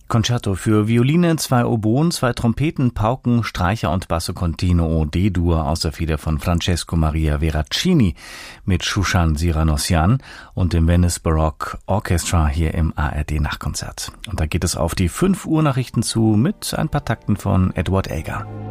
Concerto für Violine, 2 Oboen, 2 Trompeten, Pauken, Streicher und Basso Continuo D-Dur aus der Feder von Francesco Maria Veracini mit Shushan Siranossian und dem Venice Baroque Orchestra hier im ARD Nachtkonzert. Und da geht es auf die 5 Uhr Nachrichten zu mit ein paar Takten von Edward Elgar.